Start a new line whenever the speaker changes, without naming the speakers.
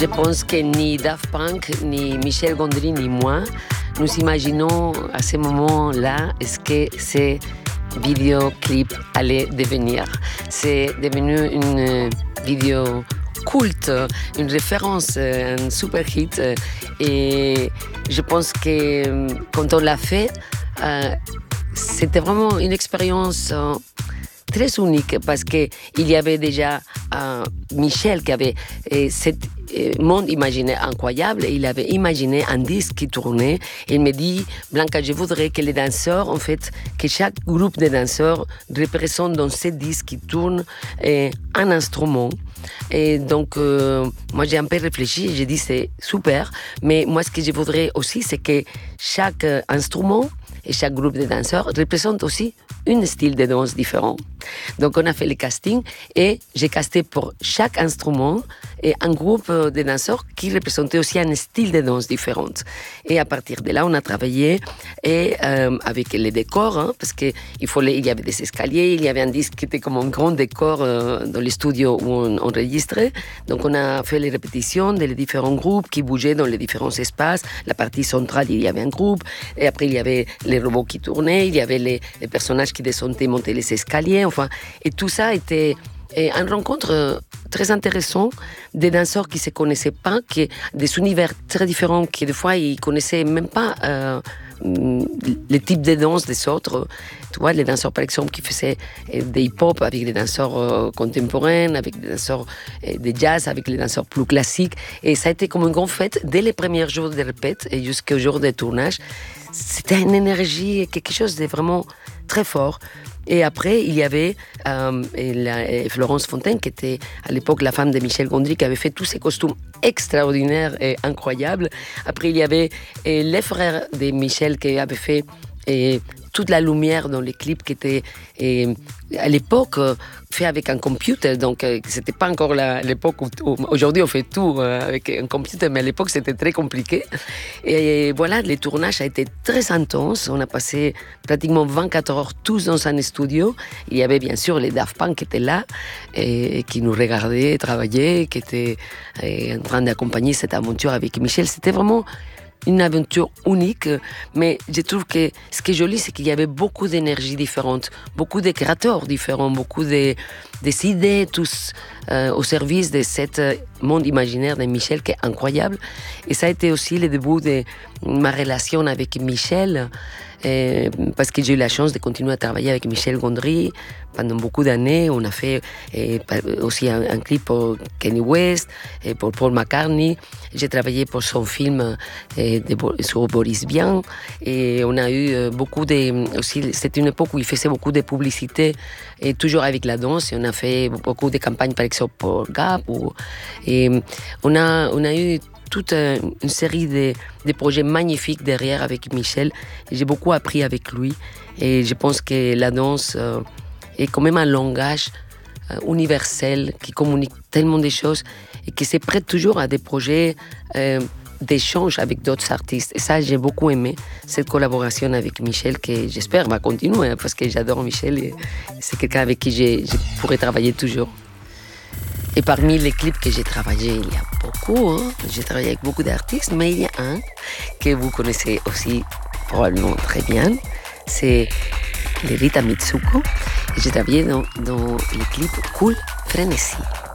Je pense que ni Daft Punk, ni Michel Gondry, ni moi, nous imaginons à ce moment-là ce que ces vidéoclips allaient devenir. C'est devenu une vidéo culte, une référence, un super hit. Et je pense que quand on l'a fait, c'était vraiment une expérience très unique parce qu'il y avait déjà Michel qui avait cet monde imaginaire incroyable. Il avait imaginé un disque qui tournait. Il me dit, Blanca, je voudrais que les danseurs, en fait, que chaque groupe de danseurs représente dans ce disque qui tourne un instrument. Et donc, moi, j'ai un peu réfléchi. J'ai dit, c'est super. Mais moi, ce que je voudrais aussi, c'est que chaque instrument et chaque groupe de danseurs représente aussi un style de danse différent. Donc, on a fait le casting et j'ai casté pour chaque instrument et un groupe de danseurs qui représentait aussi un style de danse différent. Et à partir de là, on a travaillé avec les décors, parce qu'il y avait des escaliers, il y avait un disque qui était comme un grand décor dans les studios où on enregistrait. Donc, on a fait les répétitions des différents groupes qui bougeaient dans les différents espaces. La partie centrale, il y avait un groupe. Et après, il y avait les robots qui tournaient, il y avait les personnages qui descendaient, montaient les escaliers. Enfin, et tout ça était une rencontre très intéressante des danseurs qui ne se connaissaient pas, des univers très différents, qui des fois ils ne connaissaient même pas les types de danse des autres. Tu vois, les danseurs par exemple qui faisaient des hip-hop avec des danseurs contemporains, avec des danseurs de jazz, avec les danseurs plus classiques. Et ça a été comme une grande fête dès les premiers jours de répète et jusqu'au jour de tournage. C'était une énergie, quelque chose de vraiment très fort. Et après, il y avait Florence Fontaine, qui était à l'époque la femme de Michel Gondry, qui avait fait tous ces costumes extraordinaires et incroyables. Après, il y avait les frères de Michel qui avaient fait toute la lumière dans les clips qui étaient à l'époque fait avec un computer. Donc, c'était pas encore l'époque où aujourd'hui on fait tout avec un computer, mais à l'époque c'était très compliqué. Et voilà, les tournages a été très intenses. On a passé pratiquement 24 heures tous dans un studio. Il y avait bien sûr les Daft Punk qui étaient là et qui nous regardaient travailler, qui étaient en train d'accompagner cette aventure avec Michel. C'était vraiment une aventure unique, mais je trouve que ce qui est joli, c'est qu'il y avait beaucoup d'énergies différentes, beaucoup de créateurs différents, beaucoup des idées, tous au service de cet monde imaginaire de Michel qui est incroyable. Et ça a été aussi le début de ma relation avec Michel, parce que j'ai eu la chance de continuer à travailler avec Michel Gondry pendant beaucoup d'années. On a fait aussi un clip pour Kanye West, et pour Paul McCartney. J'ai travaillé pour son film sur Boris Vian. Et on a eu beaucoup aussi, c'était une époque où il faisait beaucoup de publicité, et toujours avec la danse. Et on a fait beaucoup de campagnes, par exemple, pour Gap. Et on a eu toute une série de projets magnifiques derrière avec Michel. Et j'ai beaucoup appris avec lui. Et je pense que la danse est quand même un langage universel qui communique tellement de choses et qui se prête toujours à des projets d'échange avec d'autres artistes. Et ça, j'ai beaucoup aimé cette collaboration avec Michel, que j'espère va continuer, parce que j'adore Michel et c'est quelqu'un avec qui je pourrais travailler toujours. Et parmi les clips que j'ai travaillé, il y a beaucoup. J'ai travaillé avec beaucoup d'artistes, mais il y a un que vous connaissez aussi probablement très bien. C'est Rita Mitsuko. Et j'ai travaillé dans le clip Cool Frenesí.